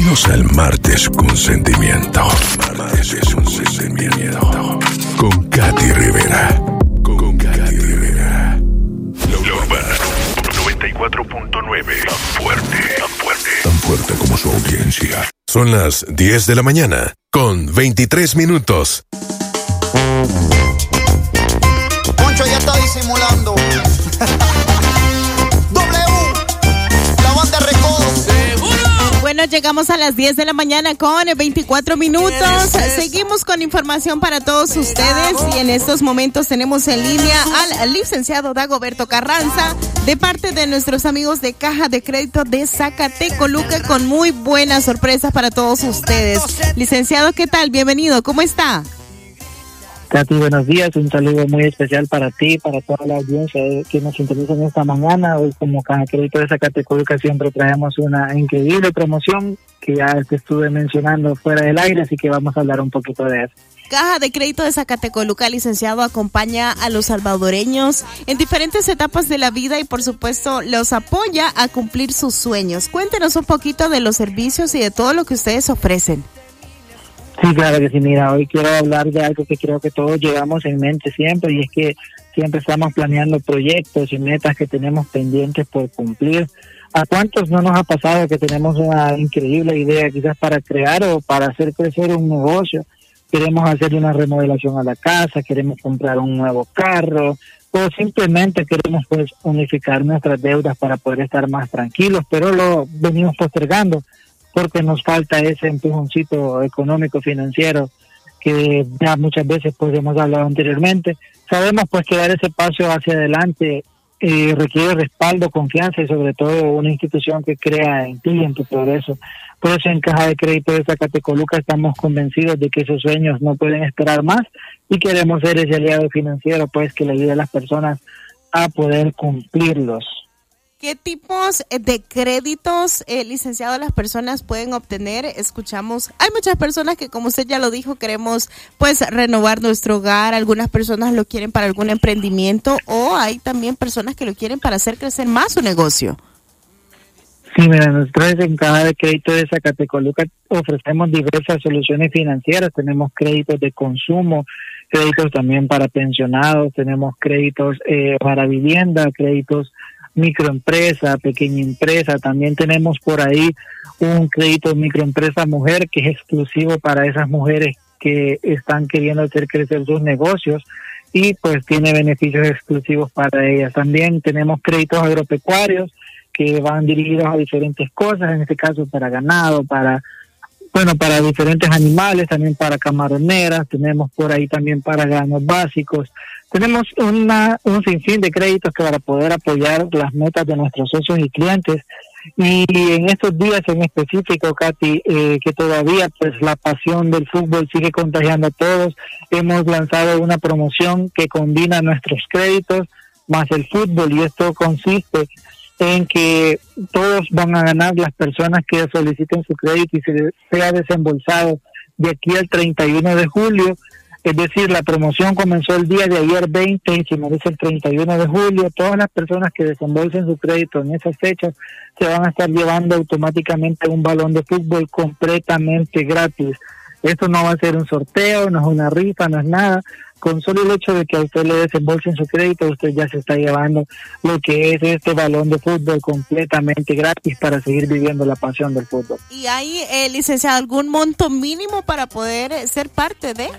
Bienvenidos al Martes con Sentimiento. Martes con Sentimiento. Con Katy Rivera. Con Katy Rivera. Loba 94.9. Tan fuerte. Tan fuerte como su audiencia. Son las 10 de la mañana con 23 minutos. Poncho ya está disimulando. Bueno, llegamos a las 10 de la mañana con 24 minutos. Seguimos con información para todos ustedes y en estos momentos tenemos en línea al licenciado Dagoberto Carranza de parte de nuestros amigos de Caja de Crédito de Zacatecoluca con muy buenas sorpresas para todos ustedes. Licenciado, ¿qué tal? Bienvenido, ¿cómo está? Katy, buenos días, un saludo muy especial para ti, para toda la audiencia que nos sintoniza en esta mañana. Hoy como Caja de Crédito de Zacatecoluca siempre traemos una increíble promoción que ya te estuve mencionando fuera del aire, así que vamos a hablar un poquito de eso. Caja de Crédito de Zacatecoluca, licenciado, acompaña a los salvadoreños en diferentes etapas de la vida y por supuesto los apoya a cumplir sus sueños. Cuéntenos un poquito de los servicios y de todo lo que ustedes ofrecen. Sí, claro que sí. Mira, hoy quiero hablar de algo que creo que todos llevamos en mente siempre, y es que siempre estamos planeando proyectos y metas que tenemos pendientes por cumplir. ¿A cuántos no nos ha pasado que tenemos una increíble idea quizás para crear o para hacer crecer un negocio? Queremos hacer una remodelación a la casa, queremos comprar un nuevo carro o simplemente queremos pues unificar nuestras deudas para poder estar más tranquilos, pero lo venimos postergando porque nos falta ese empujoncito económico financiero que ya muchas veces pues hemos hablado anteriormente. Sabemos pues que dar ese paso hacia adelante requiere respaldo, confianza y sobre todo una institución que crea en ti y en tu progreso. Por eso en Caja de Crédito de Zacatecoluca estamos convencidos de que esos sueños no pueden esperar más y queremos ser ese aliado financiero pues que le ayude a las personas a poder cumplirlos. ¿Qué tipos de créditos, licenciado, las personas pueden obtener? Escuchamos, hay muchas personas que, como usted ya lo dijo, queremos pues renovar nuestro hogar, algunas personas lo quieren para algún emprendimiento o hay también personas que lo quieren para hacer crecer más su negocio. Sí, mira, nosotros en Caja de Crédito de Zacatecoluca ofrecemos diversas soluciones financieras, tenemos créditos de consumo, créditos también para pensionados, tenemos créditos para vivienda, créditos microempresa, pequeña empresa, también tenemos por ahí un crédito microempresa mujer que es exclusivo para esas mujeres que están queriendo hacer crecer sus negocios y pues tiene beneficios exclusivos para ellas. También tenemos créditos agropecuarios que van dirigidos a diferentes cosas, en este caso para ganado, para diferentes animales, también para camaroneras, tenemos por ahí también para granos básicos. Tenemos un sinfín de créditos que para poder apoyar las metas de nuestros socios y clientes. Y en estos días en específico, Katy, que todavía pues la pasión del fútbol sigue contagiando a todos, hemos lanzado una promoción que combina nuestros créditos más el fútbol, y esto consiste en que todos van a ganar las personas que soliciten su crédito y se sea desembolsado de aquí al 31 de julio. Es decir, la promoción comenzó el día de ayer 20 y finaliza el 31 de julio. Todas las personas que desembolsen su crédito en esas fechas se van a estar llevando automáticamente un balón de fútbol completamente gratis. Esto no va a ser un sorteo, no es una rifa, no es nada. Con solo el hecho de que a usted le desembolsen su crédito, usted ya se está llevando lo que es este balón de fútbol completamente gratis para seguir viviendo la pasión del fútbol. ¿Y hay, licenciado, algún monto mínimo para poder ser parte de?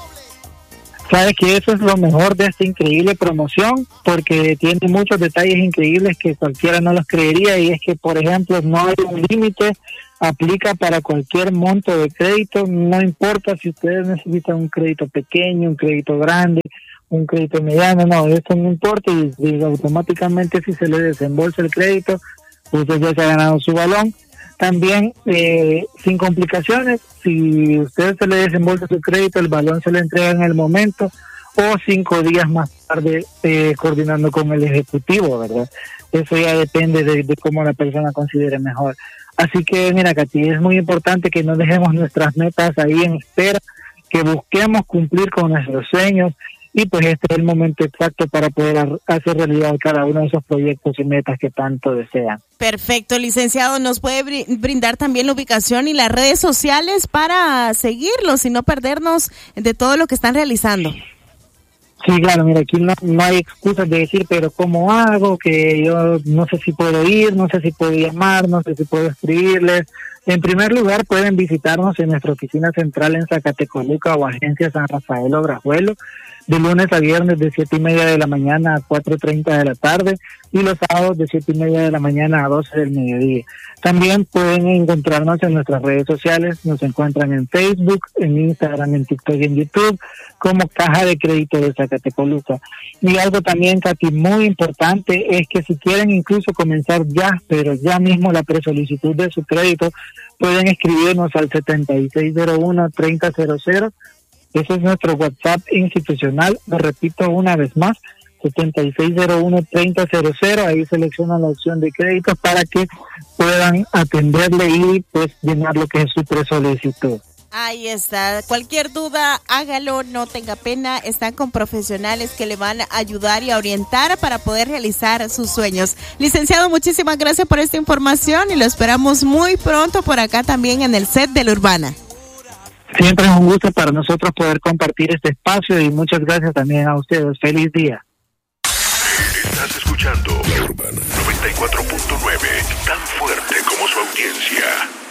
Sabe que eso es lo mejor de esta increíble promoción, porque tiene muchos detalles increíbles que cualquiera no los creería, y es que, por ejemplo, no hay un límite, aplica para cualquier monto de crédito, no importa si ustedes necesitan un crédito pequeño, un crédito grande, un crédito mediano, no, esto no importa, y automáticamente si se le desembolsa el crédito, usted ya se ha ganado su balón. También sin complicaciones, si usted se le desembolsa su crédito, el balón se le entrega en el momento o 5 días más tarde coordinando con el ejecutivo, ¿verdad? Eso ya depende de cómo la persona considere mejor. Así que mira, Katy, es muy importante que no dejemos nuestras metas ahí en espera, que busquemos cumplir con nuestros sueños y pues este es el momento exacto para poder hacer realidad cada uno de esos proyectos y metas que tanto desean. Perfecto, licenciado, ¿nos puede brindar también la ubicación y las redes sociales para seguirlos y no perdernos de todo lo que están realizando? Sí, claro, mira, aquí no hay excusas de decir, pero ¿cómo hago? Que yo no sé si puedo ir, no sé si puedo llamar, no sé si puedo escribirles. En primer lugar, pueden visitarnos en nuestra oficina central en Zacatecoluca o Agencia San Rafael o Grajuelo, de lunes a viernes de 7:30 de la mañana a 4:30 de la tarde y los sábados de 7:30 de la mañana a 12 del mediodía. También pueden encontrarnos en nuestras redes sociales, nos encuentran en Facebook, en Instagram, en TikTok y en YouTube como Caja de Crédito de Zacatecoluca. Y algo también, Katy, muy importante es que si quieren incluso comenzar ya, pero ya mismo la presolicitud de su crédito, pueden escribirnos al 7601-3000. Ese es nuestro WhatsApp institucional, lo repito una vez más, 7601-3000, ahí seleccionan la opción de créditos para que puedan atenderle y pues llenar lo que es su presolicitud. Ahí está, cualquier duda, hágalo, no tenga pena, están con profesionales que le van a ayudar y a orientar para poder realizar sus sueños. Licenciado, muchísimas gracias por esta información y lo esperamos muy pronto por acá también en el set de La Urbana. Siempre es un gusto para nosotros poder compartir este espacio y muchas gracias también a ustedes. Feliz día. Estás escuchando La Urbana 94.9, tan fuerte como su audiencia.